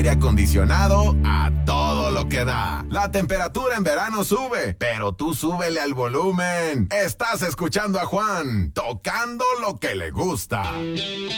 aire acondicionado a todo lo que da. La temperatura en verano sube, pero tú súbele al volumen. Estás escuchando a Juan, tocando lo que le gusta.